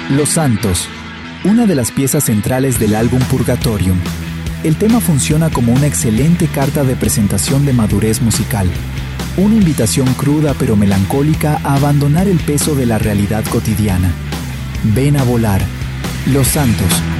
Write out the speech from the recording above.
Los Santos, una de las piezas centrales del álbum Purgatorium. El tema funciona como una excelente carta de presentación de madurez musical, una invitación cruda pero melancólica a abandonar el peso de la realidad cotidiana. Ven a volar. Los Santos.